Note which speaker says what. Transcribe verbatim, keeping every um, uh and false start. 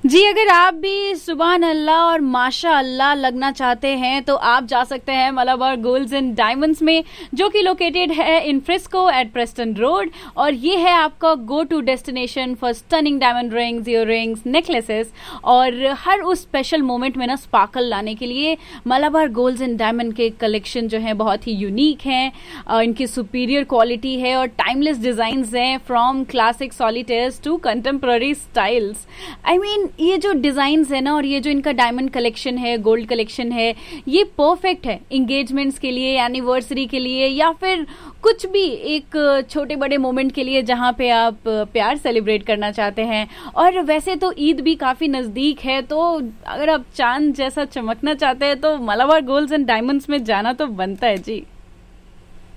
Speaker 1: जी, अगर आप भी सुभान अल्लाह और माशा अल्लाह लगना चाहते हैं तो आप जा सकते हैं मलाबार गोल्ड्स एंड डायमंड्स में, जो कि लोकेटेड है इन फ्रिस्को एट प्रेस्टन रोड। और ये है आपका go to destination for stunning diamond rings, year rings, necklaces. और हर उस स्पेशल मोमेंट में ना स्पार्कल लाने के लिए मलाबार गोल्ड्स एंड डायमंड के कलेक्शन जो है बहुत ही यूनिक हैं। इनकी सुपीरियर क्वालिटी है और टाइमलेस डिजाइन्स हैं, from classic सॉलिटेयर्स to contemporary styles. I mean ये जो डिजाइन्स है ना, और ये जो इनका डायमंड कलेक्शन है, गोल्ड कलेक्शन है, ये परफेक्ट है इंगेजमेंट्स के लिए, एनिवर्सरी के लिए, या फिर कुछ भी एक छोटे बड़े मोमेंट के लिए जहां पे आप प्यार सेलिब्रेट करना चाहते हैं। और वैसे तो ईद भी काफी नजदीक है, तो अगर आप चांद जैसा चमकना चाहते हैं तो मलाबार गोल्ड्स एंड डायमंड्स में जाना तो बनता है जी।